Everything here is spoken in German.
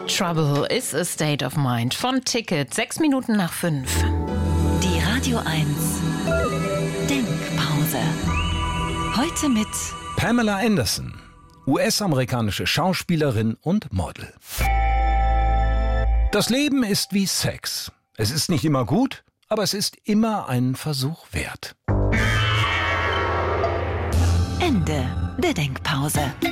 Trouble is a State of Mind von Ticket, 6 Minuten nach 5. Die Radio 1 Denkpause. Heute mit Pamela Anderson, US-amerikanische Schauspielerin und Model. Das Leben ist wie Sex. Es ist nicht immer gut, aber es ist immer einen Versuch wert. Ende der Denkpause.